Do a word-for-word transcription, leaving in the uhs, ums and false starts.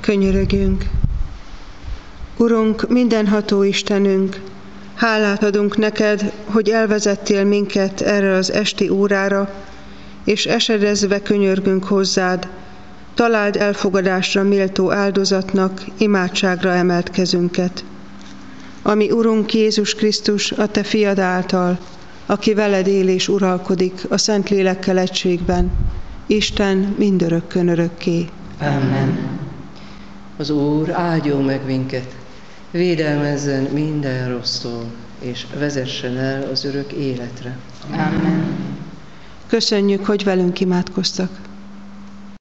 Könyörögjünk. Urunk, mindenható Istenünk, hálát adunk neked, hogy elvezettél minket erre az esti órára, és esedezve könyörgünk hozzád, találd elfogadásra méltó áldozatnak, imádságra emelt kezünket. Ami Urunk Jézus Krisztus, a te fiad által, aki veled él és uralkodik a Szentlélekkel egységben, Isten mindörökkön örökké. Amen. Az Úr áldjon meg minket, védelmezzen minden rossztól, és vezessen el az örök életre. Amen. Köszönjük, hogy velünk imádkoztak.